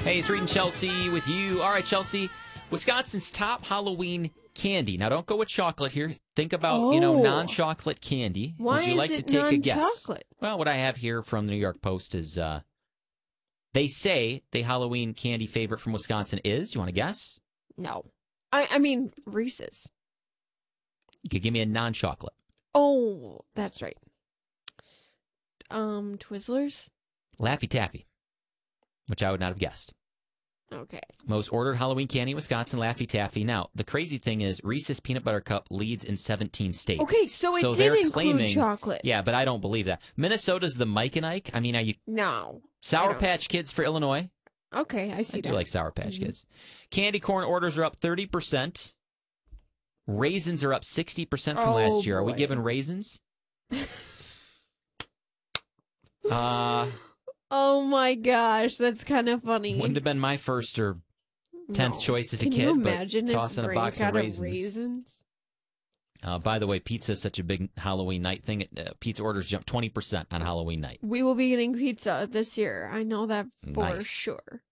Hey, it's Reed and Chelsea with you. All right, Chelsea, Wisconsin's top Halloween candy. Now, don't go with chocolate here. Think about, non-chocolate candy. Why Would you is like it to take a guess? non-chocolate? Well, what I have here from the New York Post is they say the Halloween candy favorite from Wisconsin is, you want to guess? No. I mean, Reese's. You could give me a non-chocolate. Oh, that's right. Twizzlers? Laffy Taffy, which I would not have guessed. Okay. Most ordered Halloween candy in Wisconsin, Laffy Taffy. Now, the crazy thing is Reese's Peanut Butter Cup leads in 17 states. Okay, so it did they're include claiming, chocolate. Yeah, but I don't believe that. Minnesota's the Mike and Ike. I mean, are you... No. Sour Patch Kids for Illinois. Okay, I see I that. do like Sour Patch Kids. Candy corn orders are up 30%. Raisins are up 60% from last year. Are we boy. giving raisins? Oh my gosh, that's kind of funny. Wouldn't have been my first or 10th choice as a Can kid, you imagine but if tossing a Frank box got of a raisins. raisins? By the way, pizza is such a big Halloween night thing. Pizza orders jump 20% on Halloween night. We will be getting pizza this year. I know that for Nice. sure.